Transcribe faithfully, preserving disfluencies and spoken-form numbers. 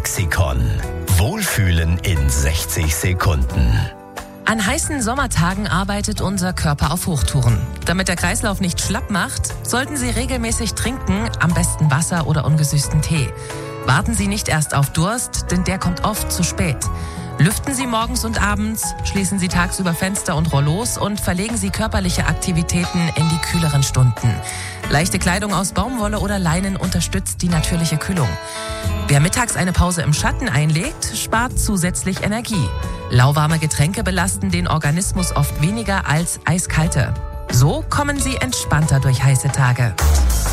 Lexikon. Wohlfühlen in sechzig Sekunden. An heißen Sommertagen arbeitet unser Körper auf Hochtouren. Damit der Kreislauf nicht schlapp macht, sollten Sie regelmäßig trinken, am besten Wasser oder ungesüßten Tee. Warten Sie nicht erst auf Durst, denn der kommt oft zu spät. Lüften Sie morgens und abends, schließen Sie tagsüber Fenster und Rollos und verlegen Sie körperliche Aktivitäten in die kühleren Stunden. Leichte Kleidung aus Baumwolle oder Leinen unterstützt die natürliche Kühlung. Wer mittags eine Pause im Schatten einlegt, spart zusätzlich Energie. Lauwarme Getränke belasten den Organismus oft weniger als eiskalte. So kommen Sie entspannter durch heiße Tage.